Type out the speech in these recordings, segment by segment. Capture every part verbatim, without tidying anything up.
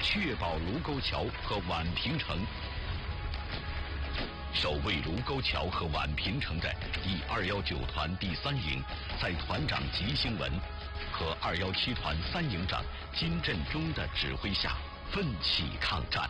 确保卢沟桥和宛平城。守卫卢沟桥和宛平城的第二一九团第三营，在团长吉兴文和二一七团三营长金振中的指挥下，奋起抗战。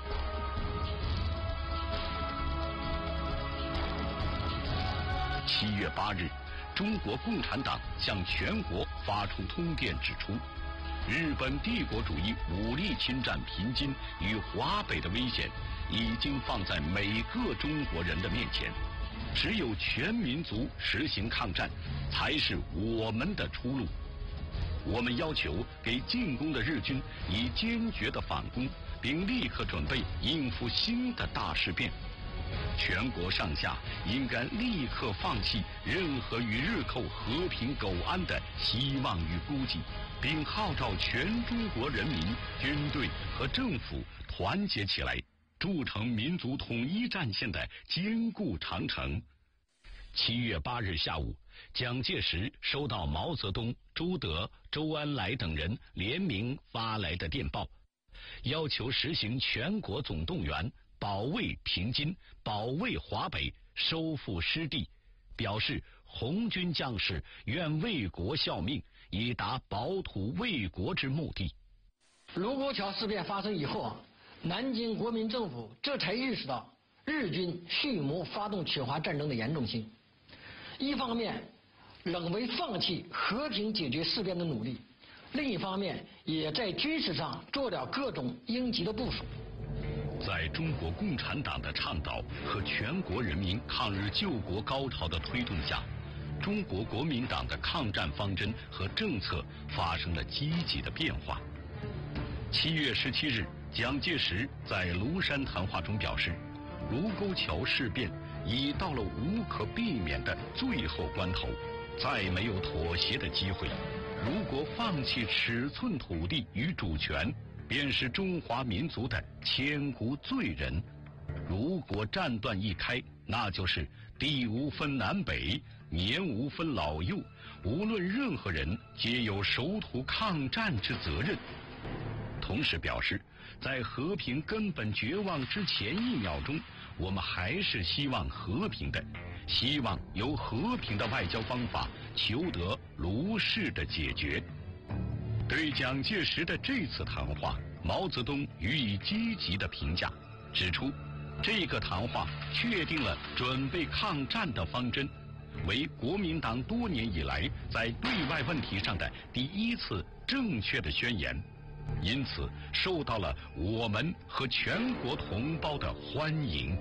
七月八日，中国共产党向全国发出通电，指出，日本帝国主义武力侵占平津与华北的危险已经放在每个中国人的面前，只有全民族实行抗战，才是我们的出路。我们要求给进攻的日军以坚决的反攻，并立刻准备应付新的大事变。全国上下应该立刻放弃任何与日寇和平苟安的希望与估计，并号召全中国人民、军队和政府团结起来，筑成民族统一战线的坚固长城。七月八日下午，蒋介石收到毛泽东、朱德、周恩来等人联名发来的电报，要求实行全国总动员，保卫平津，保卫华北，收复失地，表示红军将士愿为国效命，以达保土卫国之目的。 卢沟桥事变发生以后啊，南京国民政府这才意识到日军蓄谋发动侵华战争的严重性，一方面冷为放弃和平解决事变的努力，另一方面也在军事上做了各种应急的部署。 在中国共产党的倡导和全国人民抗日救国高潮的推动下，中国国民党的抗战方针和政策发生了积极的变化。七月十七日，蒋介石在庐山谈话中表示，卢沟桥事变已到了无可避免的最后关头，再没有妥协的机会。如果放弃尺寸土地与主权，便是中华民族的千古罪人。如果战端一开，那就是地无分南北，年无分老幼，无论任何人皆有守土抗战之责任。同时表示，在和平根本绝望之前一秒钟，我们还是希望和平的，希望由和平的外交方法求得卢氏的解决。对蒋介石的这次谈话，毛泽东予以积极的评价，指出这个谈话确定了准备抗战的方针，为国民党多年以来在对外问题上的第一次正确的宣言，因此受到了我们和全国同胞的欢迎。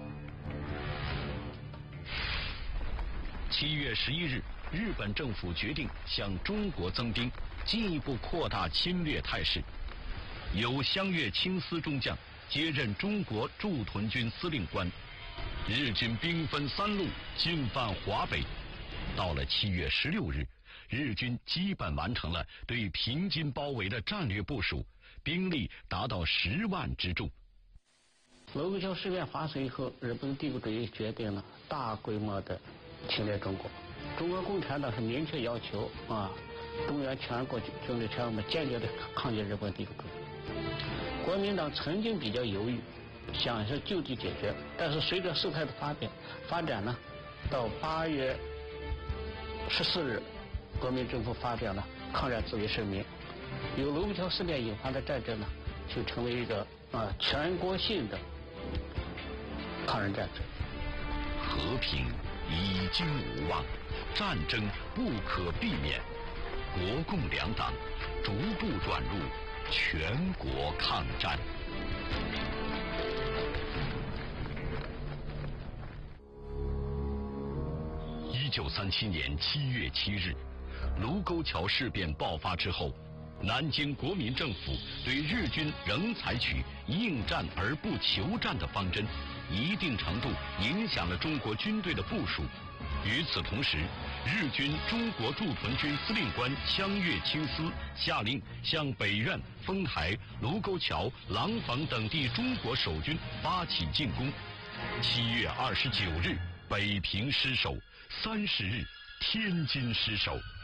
七月十一日，日本政府决定向中国增兵，进一步扩大侵略态势。由湘粤清司中将接任中国驻屯军司令官，日军兵分三路进犯华北。到了七月十六日，日军基本完成了对平津包围的战略部署，兵力达到十万之众。 卢沟桥事变发生以后，日本帝国主义决定了大规模的侵略中国。中国共产党是明确要求啊，动员全国军队全部坚决的抗击日本帝国主义。国民党曾经比较犹豫，想是就地解决，但是随着事态的发展发展呢，到八月十四日，国民政府发表了抗战自卫声明，由卢沟桥事变引发的战争呢，就成为一个啊全国性的抗日战争。 和平已经无望，战争不可避免，国共两党逐步转入全国抗战。一九三七年七月七日，卢沟桥事变爆发之后，南京国民政府对日军仍采取应战而不求战的方针，一定程度影响了中国军队的部署。与此同时，日军中国驻屯军司令官湘粤清司下令向北苑、丰台、卢沟桥、廊坊等地中国守军发起进攻。七月二十九日，北平失守；三十日，天津失守。